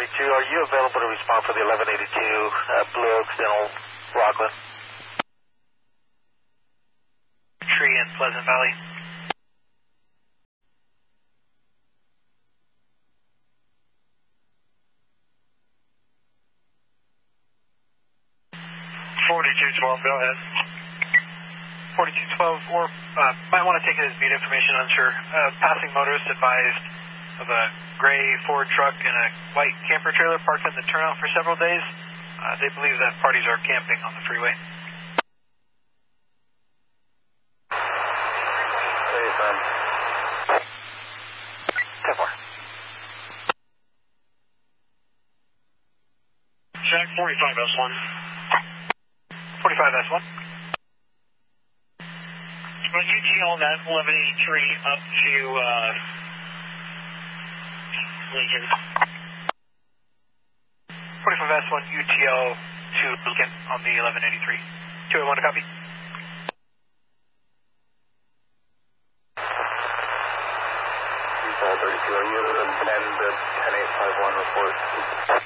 are you available to respond for the 1182 Blue Oaks Dental Rockland? Tree in Pleasant Valley. .4212, go ahead. 4212, or might want to take it as beat information, unsure. Passing motorist advised of a gray Ford truck and a white camper trailer parked in the turnout for several days. They believe that parties are camping on the freeway. Check 45S1. 45S1. UTL that 1183 up to Lincoln. 45S1 UTL to Lincoln on the 1183. 201 to copy. UTL 32, are you able to amend the 10851 report?